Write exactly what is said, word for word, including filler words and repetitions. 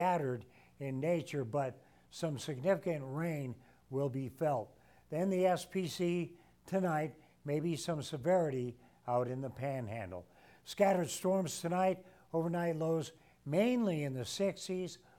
scattered in nature, but some significant rain will be felt. Then the S P C tonight, maybe some severity out in the Panhandle. Scattered storms tonight, overnight lows mainly in the sixties,